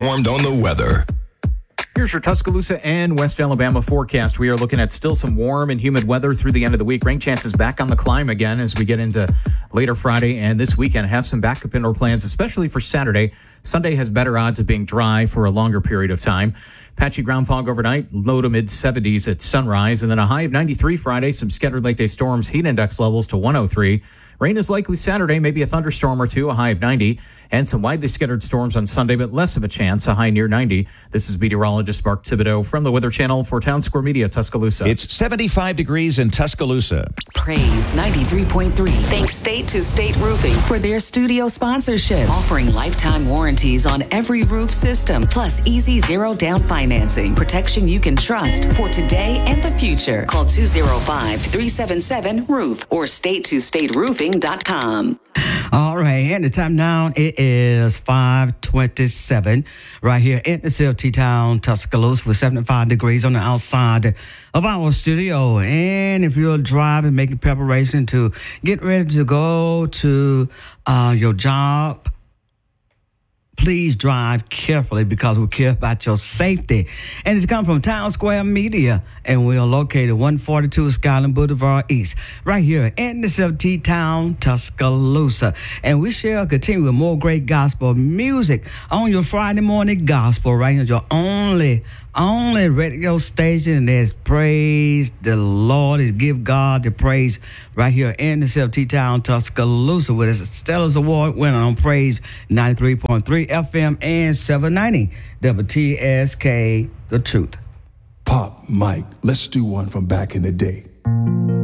Informed on the weather. Here's your Tuscaloosa and West Alabama forecast. We are looking at still some warm and humid weather through the end of the week. Rain chances back on the climb again as we get into later Friday and this weekend. Have some backup indoor plans, especially for Saturday. Sunday has better odds of being dry for a longer period of time. Patchy ground fog overnight, low to mid 70s at sunrise, and then a high of 93 Friday. Some scattered late day storms, heat index levels to 103. Rain is likely Saturday, maybe a thunderstorm or two, a high of 90. And some widely scattered storms on Sunday, but less of a chance, a high near 90. This is meteorologist Mark Thibodeau from the Weather Channel for Town Square Media, Tuscaloosa. It's 75 degrees in Tuscaloosa. Praise 93.3. Thanks State to State Roofing for their studio sponsorship, offering lifetime warranties on every roof system, plus easy zero down financing, protection you can trust for today and the future. Call 205-377-ROOF or state2stateroofing.com. All right, and the time now, it is 5:27 right here in the CLT town, Tuscaloosa, with 75 degrees on the outside of our studio. And if you're driving, making preparation to get ready to go to your job, please drive carefully because we care about your safety. And it's come from Town Square Media, and we are located 142 Skyland Boulevard East, right here in the CLT town, Tuscaloosa. And we shall continue with more great gospel music on your Friday morning gospel, right here, your only radio station that's praise the Lord, is give God the praise right here in the CLT town, Tuscaloosa, with a Stellar's Award winner on Praise 93.3 FM and 790 WTSK, The Truth. Pop, Mike, let's do one from back in the day.